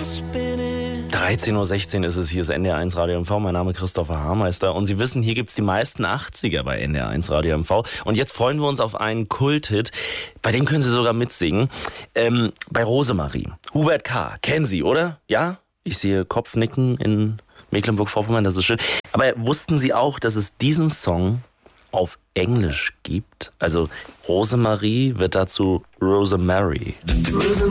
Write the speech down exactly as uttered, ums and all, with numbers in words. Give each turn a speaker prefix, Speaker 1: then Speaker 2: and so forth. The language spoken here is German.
Speaker 1: dreizehn Uhr sechzehn ist es, hier ist N D R eins Radio M V, mein Name ist Christopher Haarmeister und Sie wissen, hier gibt es die meisten achtziger bei N D R eins Radio M V und jetzt freuen wir uns auf einen Kulthit, bei dem können Sie sogar mitsingen, ähm, bei Rosemarie. Hubert K., kennen Sie, oder? Ja? Ich sehe Kopfnicken in Mecklenburg-Vorpommern, das ist schön. Aber wussten Sie auch, dass es diesen Song auf Englisch gibt? Also Rosemarie wird dazu Rosemary.